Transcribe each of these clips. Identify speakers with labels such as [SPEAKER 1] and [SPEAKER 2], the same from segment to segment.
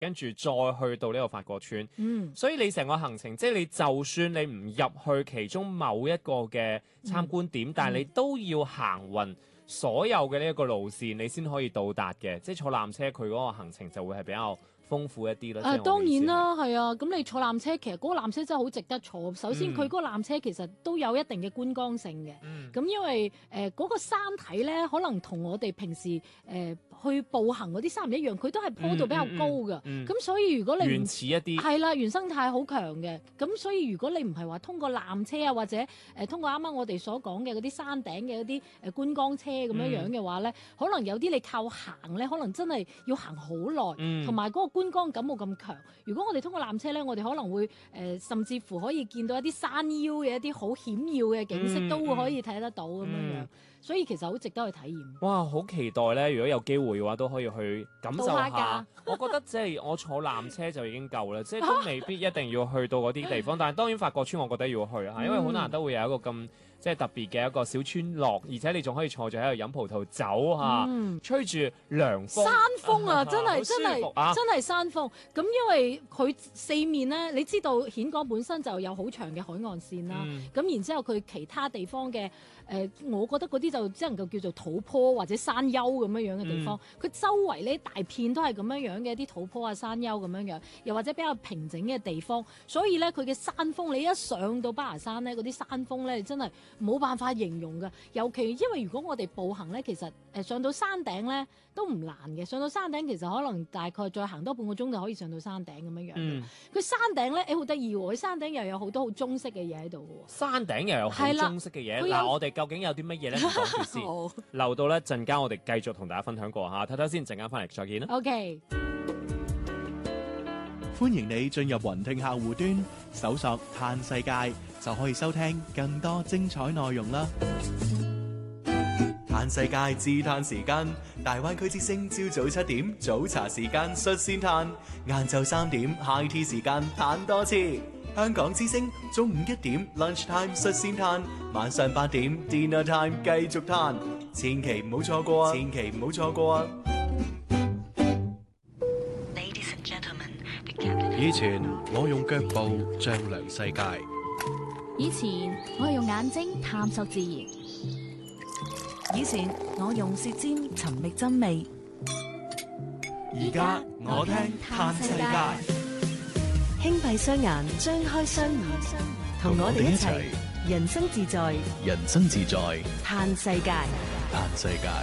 [SPEAKER 1] 跟住再去到呢個法國村。所以你成個行程，即係你就算你唔入去其中某一個嘅參觀點，但係你都要行勻所有嘅呢一個路線，你先可以到達嘅。即係坐纜車，佢嗰個行程就會係比較豐富一啲啦。
[SPEAKER 2] 當然啦，係啊。咁你坐纜車，其實嗰個纜車真係好值得坐。首先，佢嗰個纜車其實都有一定嘅觀光性嘅。咁因為嗰個山體咧，可能同我哋平時去步行嗰啲山唔一樣，佢都係坡度比較高嘅。咁所以如果你
[SPEAKER 1] 原始一啲，
[SPEAKER 2] 係啦，原生態好強嘅。咁所以如果你唔係話通過纜車啊，或者通過啱啱我哋所講嘅嗰啲山頂嘅嗰啲觀光車咁樣嘅話咧，可能有啲你靠行咧，可能真係要行好耐，同埋嗰個觀光感冇咁強。如果我哋通過纜車咧，我哋可能會甚至乎可以見到一啲山腰嘅一啲好險要嘅景色，都會可以睇得到咁樣。所以其實好值得去體驗。
[SPEAKER 1] 哇！好期待咧，如果有機會嘅話，都可以去感受下。我覺得即係我坐纜車就已經夠啦，即係都未必一定要去到嗰啲地方。但係當然法國村我覺得要去啊，因為好難得會有一個咁即係特別嘅一個小村落，而且你仲可以坐住喺度飲葡萄酒嚇，吹住涼風。
[SPEAKER 2] 山風啊，真係山風。咁因為佢四面咧，你知道峴港本身就有好長嘅海岸線啦。咁然之後佢其他地方嘅我覺得嗰啲就只能夠叫做土坡或者山丘咁樣嘅地方。佢周圍呢大片都係咁樣嘅一啲土坡啊、山丘咁樣，又或者比較平整嘅地方。所以咧，佢嘅山風，你一上到巴拿山咧，嗰啲山風咧真係冇辦法形容㗎。尤其因為如果我哋步行咧，其實上到山頂咧都唔難嘅。上到山頂其實可能大概再行多半個鐘就可以上到山頂咁樣。佢山頂咧好得意喎，佢山頂又有好多好中式嘅嘢喺度嘅喎。
[SPEAKER 1] 山頂又有好中式嘅嘢。嗱，我哋究竟有啲乜嘢咧？唔講住先，留到咧陣間我哋繼續同大家分享過嚇。睇睇先，陣間翻嚟再見啦。
[SPEAKER 2] OK。
[SPEAKER 3] 歡迎你進入雲聽客戶端，搜索嘆世界，就可以收聽更多精彩內容啦。嘆世界自嘆時間，大灣區之聲朝早7點早茶時間率先嘆，晏晝3點 high tea 時間嘆多次。香港之聲中午1點 lunch time 率先嘆，晚上8點 dinner time 繼續嘆，千祈唔好錯過啊！千祈唔好錯過啊！
[SPEAKER 4] 以前我用腳步丈量世界，
[SPEAKER 5] 以前我係用眼睛探索自然，以前我用舌尖尋覓真味，
[SPEAKER 3] 而家我聽嘆世界，
[SPEAKER 5] 輕閉雙眼，張開雙耳，同我哋一齊人生自在，
[SPEAKER 4] 人生自在，
[SPEAKER 5] 嘆世界，
[SPEAKER 4] 嘆世界。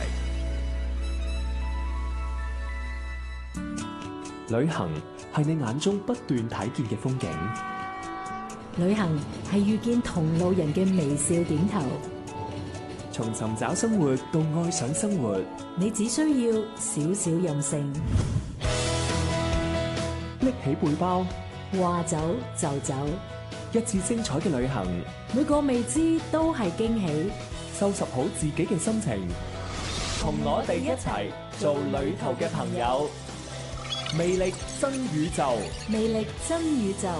[SPEAKER 6] 旅行係你眼中不斷睇見嘅風景，
[SPEAKER 5] 旅行係遇見同路人嘅微笑點頭。
[SPEAKER 6] 從尋找生活到愛上生活，
[SPEAKER 5] 你只需要少少任性，
[SPEAKER 6] 拎起背包，
[SPEAKER 5] 話走就走，
[SPEAKER 6] 一次精彩嘅旅行，
[SPEAKER 5] 每個未知都係驚喜。
[SPEAKER 6] 收拾好自己嘅心情，同我哋一齊做旅途嘅朋友。魅力真宇宙，
[SPEAKER 5] 魅力真宇宙。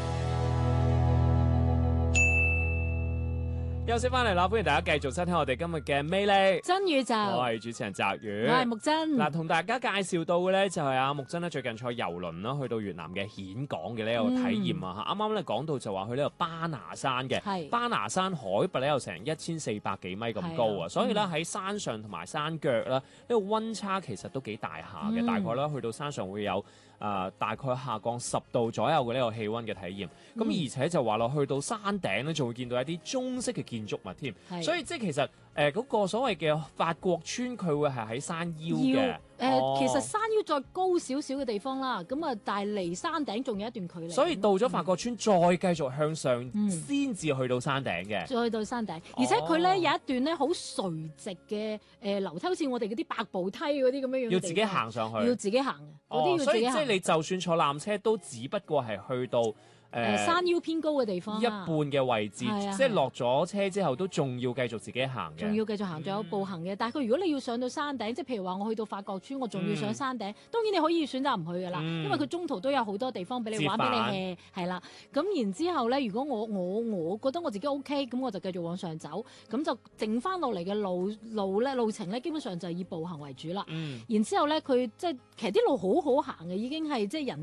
[SPEAKER 1] 休息翻嚟啦，歡迎大家繼續收聽我哋今日嘅魅力
[SPEAKER 2] 真宇宙。
[SPEAKER 1] 我係主持人澤宇，
[SPEAKER 2] 我係木真。
[SPEAKER 1] 嗱，同大家介紹到嘅咧就係阿木真咧最近坐郵輪啦，去到越南嘅峴港嘅呢個體驗啊！啱啱咧講到就話去呢個巴拿山嘅，巴拿山海拔咧有成1400幾米咁高啊，所以咧喺山上同埋山腳啦，呢個溫差其實都幾大下嘅，大概咧去到山上會有大概下降10度左右嘅呢個氣溫嘅體驗。咁而且就話落去到山頂咧，仲會見到一啲中式嘅建築物添，所以即係其實嗰個所謂嘅法國村，佢會係喺山腰嘅。
[SPEAKER 2] 其實山腰再高少少嘅地方啦，咁啊，但係離山頂仲有一段距離。
[SPEAKER 1] 所以到咗法國村，再繼續向上，先至去到山頂嘅。
[SPEAKER 2] 再去到山頂，而且佢咧有一段咧好垂直嘅樓梯，好似我哋嗰啲百步梯嗰啲咁樣樣。
[SPEAKER 1] 要自己行上去。
[SPEAKER 2] 要自己行嘅，嗰啲要自己行。
[SPEAKER 1] 所以即係你就算坐纜車，都只不過係去到
[SPEAKER 2] 山腰偏高嘅地方
[SPEAKER 1] 一半嘅位置，即係落咗車之後都仲要繼續自己行嘅，
[SPEAKER 2] 仲要繼續行，仲有步行嘅。但係佢如果你要上到山頂，即係譬如話我去到法國村，我仲要上山頂，當然你可以選擇唔去㗎啦，因為佢中途都有好多地方俾你玩，俾你 hea 係啦。咁然之後咧，如果我覺得我自己 OK，咁我就繼續往上走，咁就剩翻落嚟嘅路程咧，基本上就係以步行為主啦。然之後咧，佢即係其實啲路好好行嘅，已經係即係人